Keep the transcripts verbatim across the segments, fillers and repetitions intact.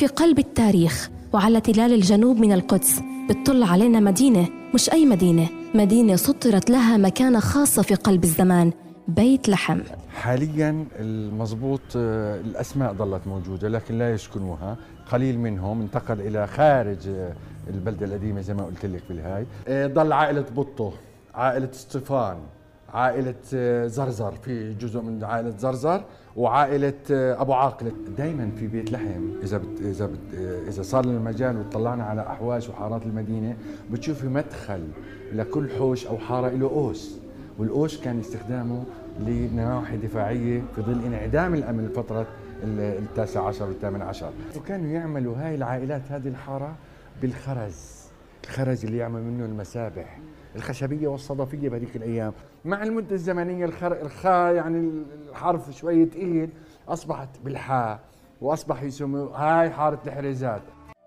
في قلب التاريخ وعلى تلال الجنوب من القدس بتطل علينا مدينة، مش أي مدينة، مدينة سطرت لها مكانة خاصة في قلب الزمان، بيت لحم. حالياً المضبوط الأسماء ظلت موجودة لكن لا يسكنوها، قليل منهم انتقل إلى خارج البلدة القديمة زي ما قلت لك بالهاي. ضل عائلة بطو، عائلة اسطفان، عائلة زرزر، في جزء من عائلة زرزر، وعائلة أبو عاقلة. دايماً في بيت لحم إذا بت إذا بت إذا صار لنا المجال وطلعنا على أحواش وحارات المدينة بتشوفي مدخل لكل حوش أو حارة له قوس، والقوس كان استخدامه لنواحي دفاعية في ظل انعدام الأمن لفترة التاسع عشر والثامن عشر. وكانوا يعملوا هاي العائلات هذه الحارة بالخرز، الخرز اللي يعمل منه المسابح الخشبية والصدفية بهذيك الأيام. مع المدة الزمنية الخر... الخاء يعني الحرف شوية تقيل أصبحت بالحاء وأصبح يسموا هاي حارة الحريزات.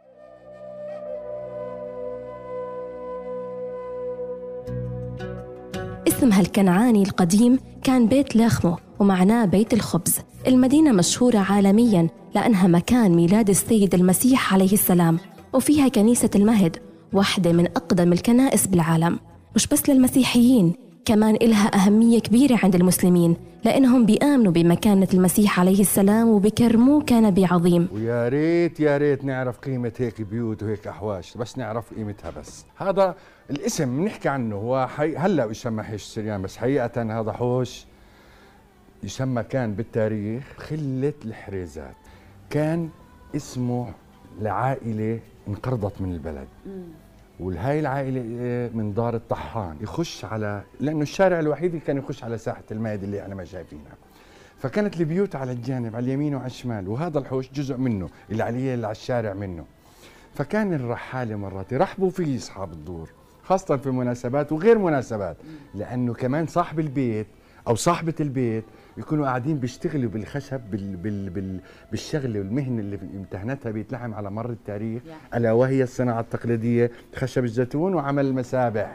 اسمها الكنعاني القديم كان بيت لاخمو ومعناه بيت الخبز. المدينة مشهورة عالمياً لأنها مكان ميلاد السيد المسيح عليه السلام، وفيها كنيسة المهد، واحدة من أقدم الكنائس بالعالم. مش بس للمسيحيين، كمان إلها أهمية كبيرة عند المسلمين لأنهم بيآمنوا بمكانة المسيح عليه السلام وبكرموه كنبي عظيم. ويا ريت يا ريت نعرف قيمة هيك بيوت وهيك أحواش، بس نعرف قيمتها. بس هذا الاسم بنحكي عنه هو حي... هلا يسمى حيش السريان، بس حقيقة هذا حوش يسمى كان بالتاريخ خلة الحريزات. كان اسمه لعائلة انقرضت من البلد، والهاي العائلة من دار الطحان، يخش على لأنه الشارع الوحيد اللي كان يخش على ساحة المائد اللي احنا ما شايفينها. فكانت البيوت على الجانب، على اليمين وعلى الشمال، وهذا الحوش جزء منه اللي عليه اللي على الشارع منه. فكان الرحالة مرات يرحبوا فيه أصحاب الدور، خاصة في مناسبات وغير مناسبات، لأنه كمان صاحب البيت أو صاحبة البيت يكونوا قاعدين بيشتغلوا بالخشب بال بال بال بالشغله والمهنه اللي امتهنتها بيت لحم على مر التاريخ، الا وهي الصناعه التقليديه خشب الزيتون وعمل المسابح.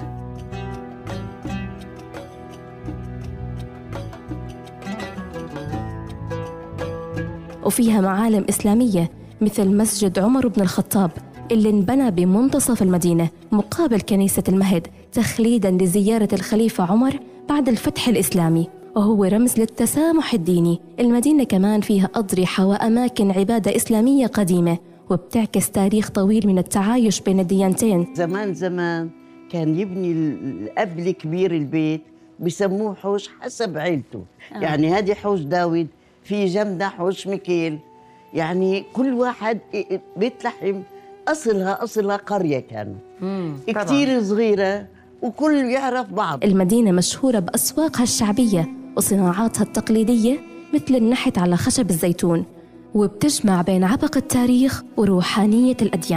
وفيها معالم اسلاميه مثل مسجد عمر بن الخطاب اللي انبنى بمنتصف المدينه مقابل كنيسه المهد تخليدا لزياره الخليفه عمر بعد الفتح الاسلامي، وهو رمز للتسامح الديني. المدينة كمان فيها أضرحة وأماكن عبادة إسلامية قديمة وبتعكس تاريخ طويل من التعايش بين الديانتين. زمان زمان كان يبني الأب الكبير البيت بسموه حوش حسب عيلته. آه. يعني هذه حوش داود، في جنبنا حوش ميكيل، يعني كل واحد بيت لحم أصلها أصلها قرية كانوا كتير صغيرة وكل يعرف بعض. المدينة مشهورة بأسواقها الشعبية وصناعاتها التقليدية مثل النحت على خشب الزيتون، وبتجمع بين عبق التاريخ وروحانية الأديان.